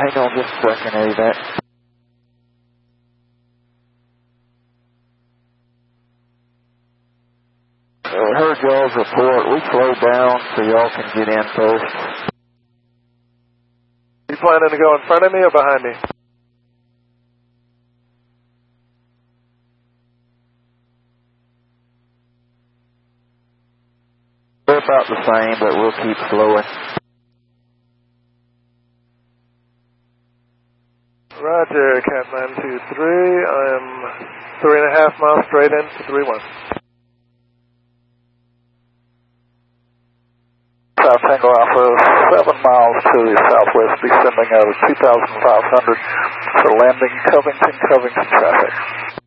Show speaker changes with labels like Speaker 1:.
Speaker 1: hang on just a second, AVAC. We heard y'all's report. We slowed down so y'all can get in first.
Speaker 2: You planning to go in front of me or behind me?
Speaker 1: We're about the same, but we'll keep slowing.
Speaker 2: Roger, Cat 923. I am 3.5 miles straight into 31.
Speaker 3: South Tango Alpha, 7 miles to the southwest, descending out of 2,500 for landing Covington traffic.